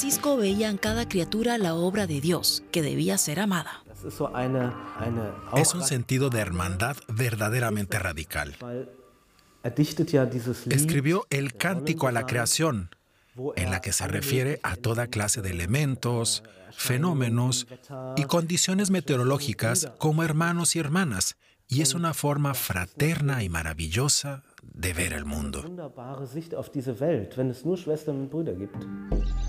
Francisco veía en cada criatura la obra de Dios, que debía ser amada. Es un sentido de hermandad verdaderamente radical. Escribió el Cántico a la Creación, en la que se refiere a toda clase de elementos, fenómenos y condiciones meteorológicas como hermanos y hermanas, y es una forma fraterna y maravillosa de ver el mundo.